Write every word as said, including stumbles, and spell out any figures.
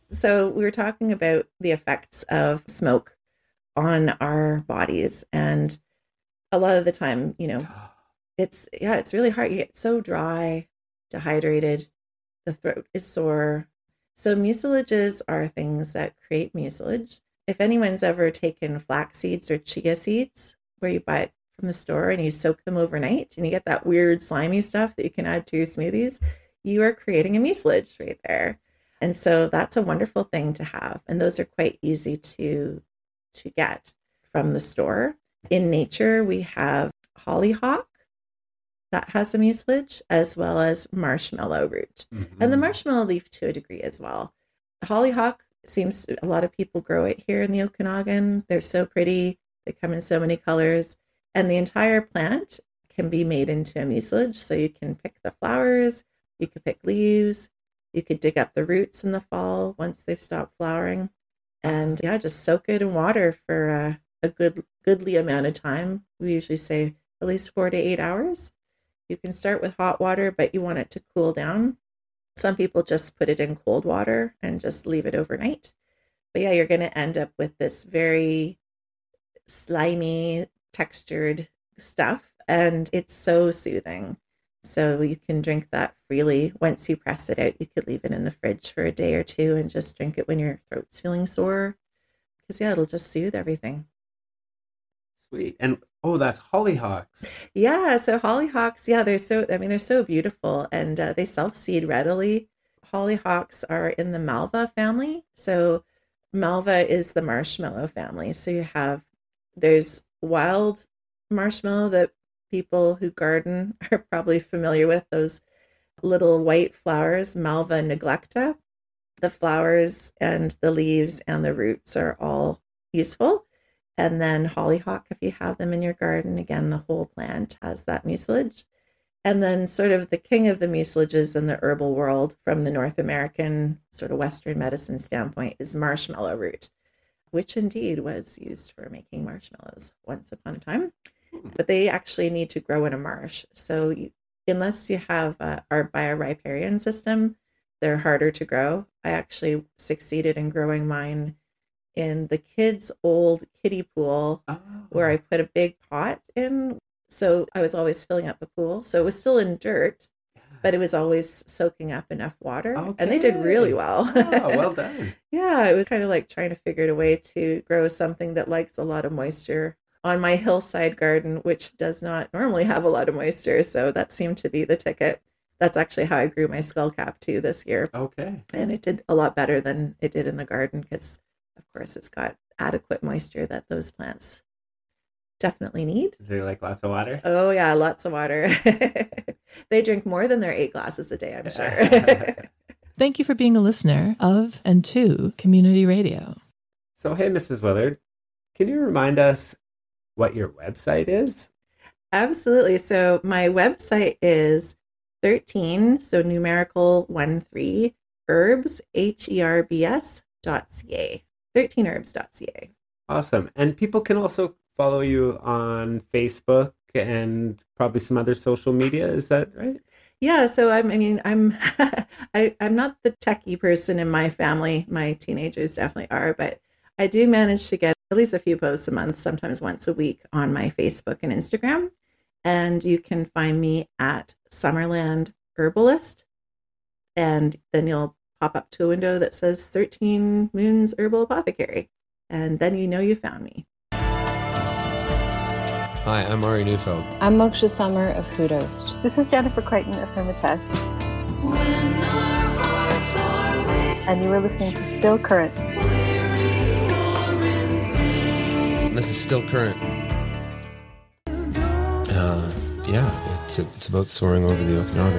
So we were talking about the effects of smoke on our bodies. And a lot of the time, you know, it's, yeah, it's really hard. You get so dry, dehydrated, the throat is sore. So mucilages are things that create mucilage. If anyone's ever taken flax seeds or chia seeds, where you buy it from the store and you soak them overnight and you get that weird slimy stuff that you can add to your smoothies, you are creating a mucilage right there. And so that's a wonderful thing to have. And those are quite easy to, to get from the store. In nature, we have hollyhock that has a mucilage, as well as marshmallow root. Mm-hmm. And the marshmallow leaf to a degree as well. Hollyhock seems, a lot of people grow it here in the Okanagan. They're so pretty. They come in so many colors. And the entire plant can be made into a mucilage. So you can pick the flowers, you could pick leaves, you could dig up the roots in the fall once they've stopped flowering. And yeah, just soak it in water for a, a good, goodly amount of time. We usually say at least four to eight hours. You can start with hot water, but you want it to cool down. Some people just put it in cold water and just leave it overnight. But yeah, you're going to end up with this very slimy, textured stuff, and it's so soothing. So you can drink that freely. Once you press it out, you could leave it in the fridge for a day or two and just drink it when your throat's feeling sore. Because yeah, it'll just soothe everything. Sweet. And oh, that's hollyhocks. Yeah. So hollyhocks, yeah, they're so, I mean, they're so beautiful, and uh, they self-seed readily. Hollyhocks are in the Malva family. So Malva is the marshmallow family. So you have, there's wild marshmallow that people who garden are probably familiar with, those little white flowers, Malva neglecta. The flowers and the leaves and the roots are all useful. And then hollyhock, if you have them in your garden, again, the whole plant has that mucilage. And then sort of the king of the mucilages in the herbal world from the North American sort of Western medicine standpoint is marshmallow root, which indeed was used for making marshmallows once upon a time. But they actually need to grow in a marsh. So you, unless you have uh, our bioriparian system, they're harder to grow. I actually succeeded in growing mine in the kids' old kiddie pool, oh. where I put a big pot in. So I was always filling up the pool. So it was still in dirt, but it was always soaking up enough water. Okay. And they did really well. Oh, well done. Yeah, it was kind of like trying to figure out a way to grow something that likes a lot of moisture on my hillside garden, which does not normally have a lot of moisture. So that seemed to be the ticket. That's actually how I grew my skullcap too this year. Okay. And it did a lot better than it did in the garden because, of course, it's got adequate moisture that those plants definitely need. Do they like lots of water? Oh, yeah, lots of water. They drink more than their eight glasses a day, I'm sure. Thank you for being a listener of and to Community Radio. So, hey, Missus Willard, can you remind us what your website is? Absolutely. So my website is thirteen, so numerical one three, herbs, H E R B S dot C A, thirteen herbs dot C A. Awesome. And people can also follow you on Facebook and probably some other social media. Is that right? Yeah. So I'm, I mean, I'm, I, I'm not the techie person in my family. My teenagers definitely are, but I do manage to get at least a few posts a month, sometimes once a week on my Facebook and Instagram. And you can find me at Summerland Herbalist. And then you'll pop up to a window that says thirteen Moons Herbal Apothecary. And then you know you found me. Hi, I'm Ari Neufeld. I'm Moksha Summer of Hoodost. This is Jennifer Crichton of Hermitage. And you are listening to Still Current. This is Still Current. Uh, yeah, it's it's about soaring over the Okanagan.